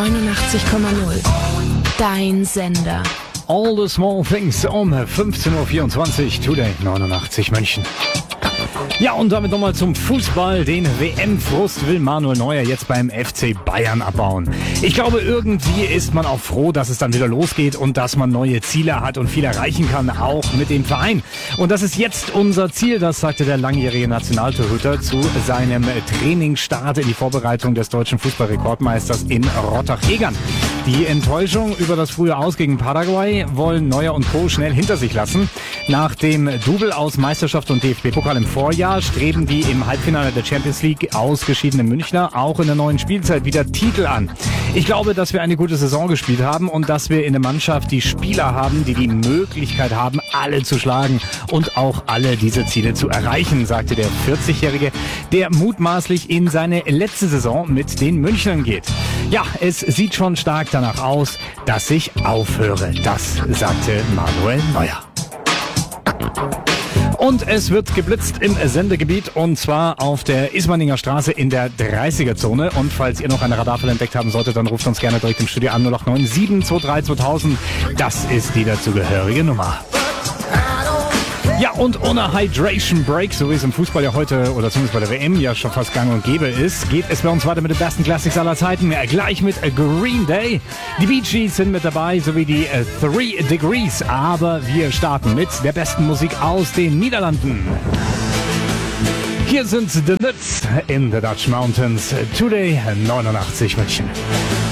89,0. Dein Sender. All the small things um 15.24 Uhr, Today 89 München. Ja, und damit nochmal zum Fußball. Den WM-Frust will Manuel Neuer jetzt beim FC Bayern abbauen. Ich glaube, irgendwie ist man auch froh, dass es dann wieder losgeht und dass man neue Ziele hat und viel erreichen kann, auch mit dem Verein. Und das ist jetzt unser Ziel, das sagte der langjährige Nationaltorhüter zu seinem Trainingsstart in die Vorbereitung des deutschen Fußballrekordmeisters in Rottach-Egern. Die Enttäuschung über das frühe Aus gegen Paraguay wollen Neuer und Co. schnell hinter sich lassen. Nach dem Double aus Meisterschaft und DFB-Pokal im Vorjahr streben die im Halbfinale der Champions League ausgeschiedenen Münchner auch in der neuen Spielzeit wieder Titel an. Ich glaube, dass wir eine gute Saison gespielt haben und dass wir in der Mannschaft die Spieler haben, die die Möglichkeit haben, alle zu schlagen und auch alle diese Ziele zu erreichen, sagte der 40-Jährige, der mutmaßlich in seine letzte Saison mit den Münchnern geht. Ja, es sieht schon stark danach aus, dass ich aufhöre. Das sagte Manuel Neuer. Und es wird geblitzt im Sendegebiet und zwar auf der Ismaninger Straße in der 30er-Zone. Und falls ihr noch eine Radarfall entdeckt haben solltet, dann ruft uns gerne direkt im Studio an 0897 23 2000. Das ist die dazugehörige Nummer. Ja, und ohne Hydration Break, so wie es im Fußball ja heute oder zumindest bei der WM ja schon fast gang und gäbe ist, geht es bei uns weiter mit den besten Classics aller Zeiten. Gleich mit Green Day. Die Bee Gees sind mit dabei, sowie die 3 Degrees. Aber wir starten mit der besten Musik aus den Niederlanden. Hier sind The Nuts in the Dutch Mountains. Today 89 München.